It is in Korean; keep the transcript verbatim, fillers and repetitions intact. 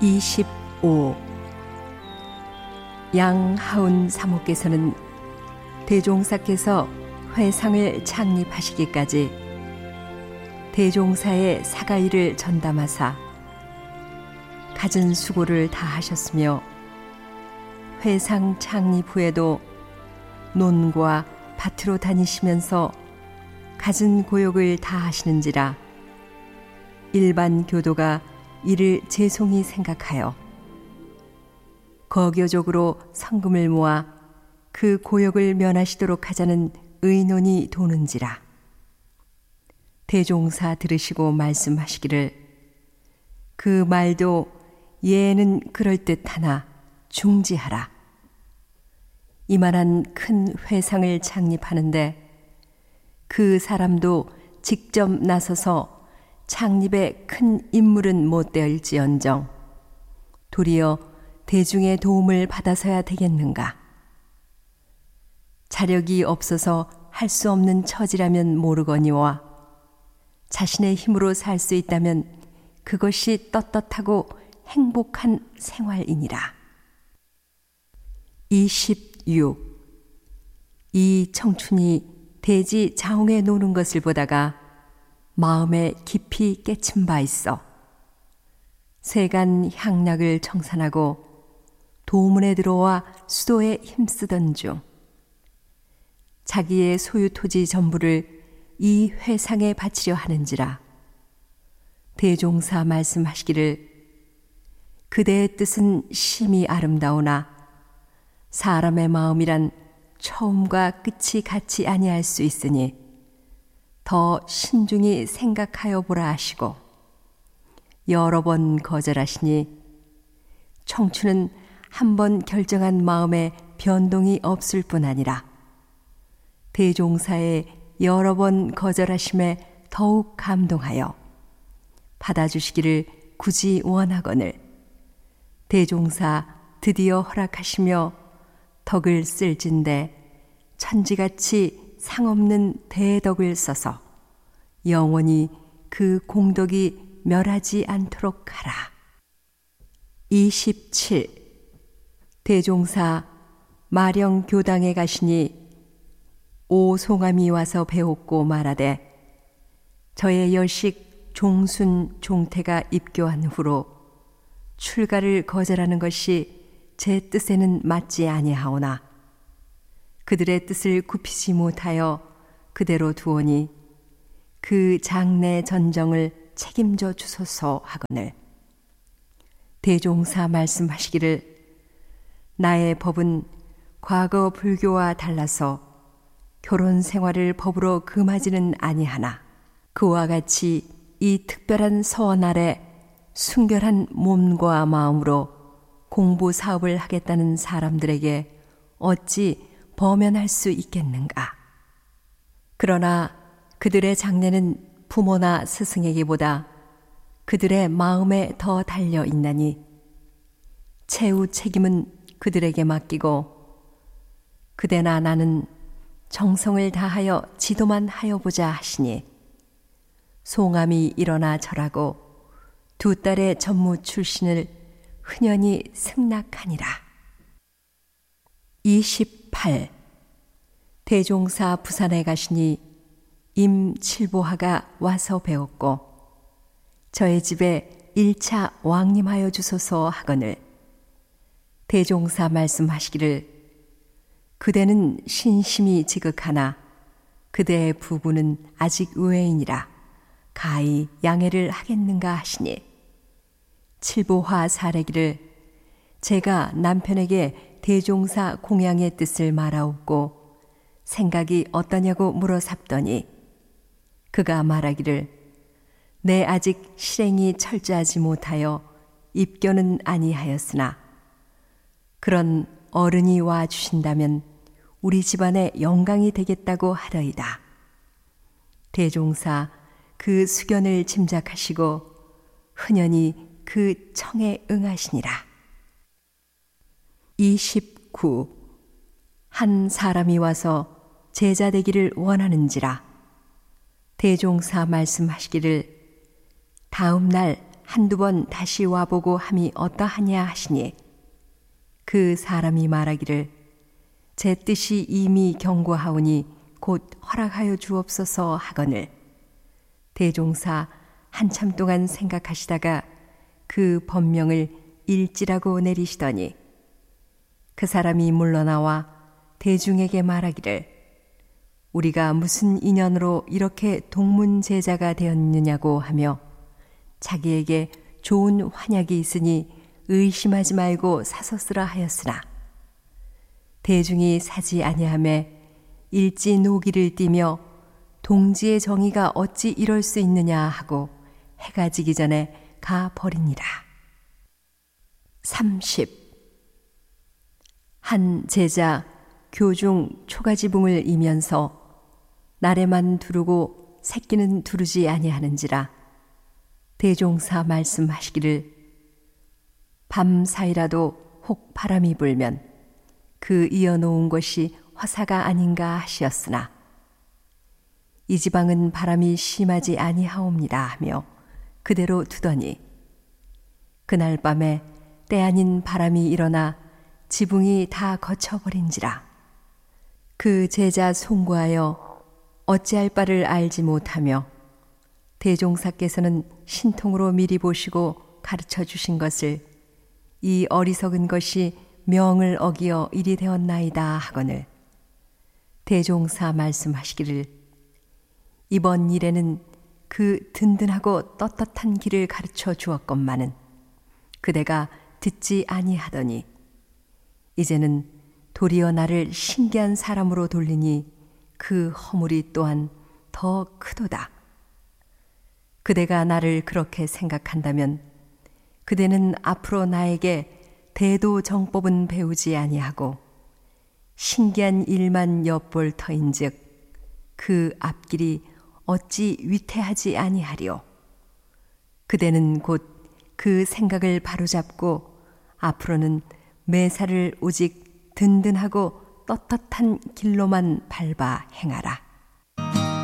이십오. 양하운 사모께서는 대종사께서 회상을 창립하시기까지 대종사의 사가위를 전담하사 갖은 수고를 다하셨으며 회상 창립 후에도 논과 밭으로 다니시면서 갖은 고역을 다하시는지라 일반 교도가 이를 재송히 생각하여 거교적으로 성금을 모아 그 고역을 면하시도록 하자는 의논이 도는지라. 대종사 들으시고 말씀하시기를 그 말도 예는 그럴듯하나 중지하라. 이만한 큰 회상을 창립하는데 그 사람도 직접 나서서 창립에 큰 인물은 못 되었지언정 도리어 대중의 도움을 받아서야 되겠는가. 자력이 없어서 할 수 없는 처지라면 모르거니와 자신의 힘으로 살 수 있다면 그것이 떳떳하고 행복한 생활이니라. 이십육. 이 청춘이 대지 자홍에 노는 것을 보다가 마음에 깊이 깨친 바 있어 세간 향락을 청산하고 도문에 들어와 수도에 힘쓰던 중 자기의 소유 토지 전부를 이 회상에 바치려 하는지라. 대종사 말씀하시기를 그대의 뜻은 심히 아름다우나 사람의 마음이란 처음과 끝이 같이 아니할 수 있으니 더 신중히 생각하여 보라 하시고 여러 번 거절하시니 청춘은 한 번 결정한 마음에 변동이 없을 뿐 아니라 대종사의 여러 번 거절하심에 더욱 감동하여 받아주시기를 굳이 원하거늘 대종사 드디어 허락하시며 덕을 쓸진대 천지같이 상없는 대덕을 써서 영원히 그 공덕이 멸하지 않도록 하라. 이십칠. 대종사 마령 교당에 가시니 오 송암이 와서 배웠고 말하되 저의 여식 종순 종태가 입교한 후로 출가를 거절하는 것이 제 뜻에는 맞지 아니하오나 그들의 뜻을 굽히지 못하여 그대로 두오니 그 장래 전정을 책임져 주소서 하거늘 대종사 말씀하시기를 나의 법은 과거 불교와 달라서 결혼 생활을 법으로 금하지는 아니하나 그와 같이 이 특별한 서원 아래 순결한 몸과 마음으로 공부 사업을 하겠다는 사람들에게 어찌 범연할 수 있겠는가. 그러나 그들의 장래는 부모나 스승에게보다 그들의 마음에 더 달려 있나니 채우 책임은 그들에게 맡기고 그대나 나는 정성을 다하여 지도만 하여 보자 하시니 송암이 일어나 절하고 두 딸의 전무 출신을 흔연히 승낙하니라. 이십팔. 대종사 부산에 가시니 임칠보하가 와서 배웠고 저의 집에 일차 왕림하여 주소서 하거늘 대종사 말씀하시기를 그대는 신심이 지극하나 그대의 부부는 아직 의외이니라 가히 양해를 하겠는가 하시니 칠보화 사례기를 제가 남편에게 대종사 공양의 뜻을 말하옵고 생각이 어떠냐고 물어삽더니 그가 말하기를 내 아직 실행이 철저하지 못하여 입교는 아니하였으나 그런 어른이 와 주신다면 우리 집안의 영광이 되겠다고 하더이다. 대종사 그 수견을 짐작하시고 흔연히 그 청에 응하시니라. 이십구. 한 사람이 와서 제자 되기를 원하는지라 대종사 말씀하시기를 다음 날 한두 번 다시 와보고 함이 어떠하냐 하시니 그 사람이 말하기를 제 뜻이 이미 경고하오니 곧 허락하여 주옵소서 하거늘 대종사 한참 동안 생각하시다가 그 법명을 일지라고 내리시더니 그 사람이 물러나와 대중에게 말하기를 우리가 무슨 인연으로 이렇게 동문제자가 되었느냐고 하며 자기에게 좋은 환약이 있으니 의심하지 말고 사서 쓰라 하였으나 대중이 사지 아니하매 일지 노기를 띠며 동지의 정의가 어찌 이럴 수 있느냐 하고 해가 지기 전에 가 버리니라. 삼십. 한 제자 교중 초가지붕을 이면서 날에만 두르고 새끼는 두르지 아니하는지라 대종사 말씀하시기를 밤 사이라도 혹 바람이 불면 그 이어놓은 것이 화사가 아닌가 하시었으나 이 지방은 바람이 심하지 아니하옵니다 하며 그대로 두더니 그날 밤에 때 아닌 바람이 일어나 지붕이 다 거쳐버린지라 그 제자 송구하여 어찌할 바를 알지 못하며 대종사께서는 신통으로 미리 보시고 가르쳐 주신 것을 이 어리석은 것이 명을 어기어 일이 되었나이다 하거늘 대종사 말씀하시기를 이번 일에는 그 든든하고 떳떳한 길을 가르쳐 주었건만은 그대가 듣지 아니하더니 이제는 도리어 나를 신기한 사람으로 돌리니 그 허물이 또한 더 크도다. 그대가 나를 그렇게 생각한다면 그대는 앞으로 나에게 대도 정법은 배우지 아니하고 신기한 일만 엿볼 터인즉 그 앞길이 어찌 위태하지 아니하리요. 그대는 곧 그 생각을 바로잡고 앞으로는 매사를 오직 든든하고 떳떳한 길로만 밟아 행하라.